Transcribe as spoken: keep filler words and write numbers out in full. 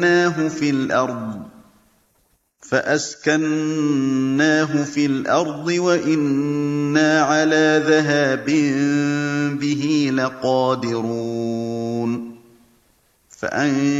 في الأرض فأسكناه في الأرض وإنا على ذهاب به لقادرون